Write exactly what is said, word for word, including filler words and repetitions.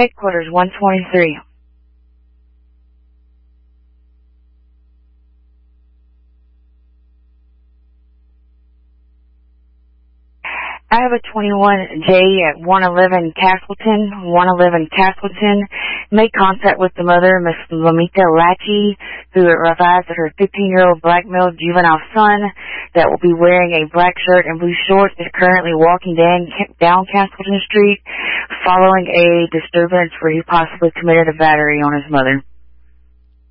Headquarters one twenty-three. I have a twenty-one J at one eleven Castleton, one eleven Castleton. Made contact with the mother, Miss Lamita Lachey, who advised that her fifteen-year-old black male juvenile son that will be wearing a black shirt and blue shorts is currently walking down, down Castleton Street following a disturbance where he possibly committed a battery on his mother.